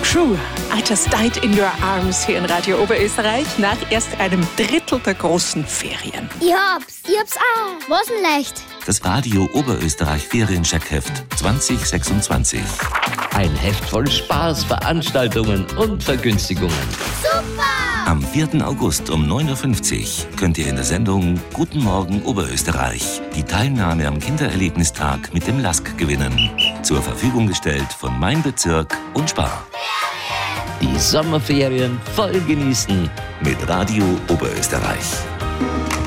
True, I Just Died in Your Arms hier in Radio Oberösterreich nach erst einem Drittel der großen Ferien. Ich hab's auch. Was denn leicht? Das Radio Oberösterreich Feriencheckheft 2026. Ein Heft voll Spaß, Veranstaltungen und Vergünstigungen. Super! Am 4. August um 9.50 Uhr könnt ihr in der Sendung Guten Morgen Oberösterreich die Teilnahme am Kindererlebnistag mit dem LASK gewinnen. Zur Verfügung gestellt von Mein Bezirk und Spar. Die Sommerferien voll genießen Mit Radio Oberösterreich.